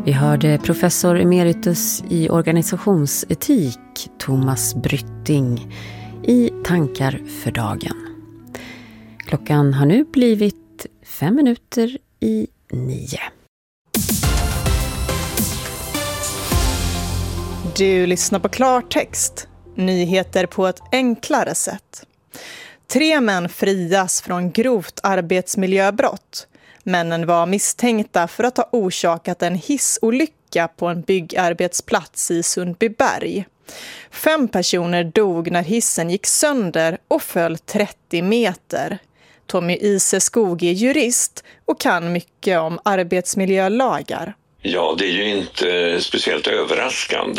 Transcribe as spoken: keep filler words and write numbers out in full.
Vi hörde professor emeritus i organisationsetik Thomas Brytting i Tankar för dagen. Klockan har nu blivit fem minuter i nio. Du lyssnar på Klartext. Nyheter på ett enklare sätt. Tre män frias från grovt arbetsmiljöbrott. Männen var misstänkta för att ha orsakat en hissolycka på en byggarbetsplats i Sundbyberg. Fem personer dog när hissen gick sönder och föll trettio meter. Tommy Iseskog är jurist och kan mycket om arbetsmiljölagar. Ja, det är ju inte speciellt överraskande